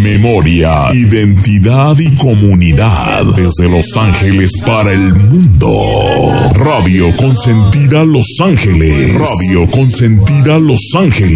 memoria, identidad y comunidad. Desde Los Ángeles para el mundo. Radio Consentida Los Ángeles. Radio Consentida Los Ángeles.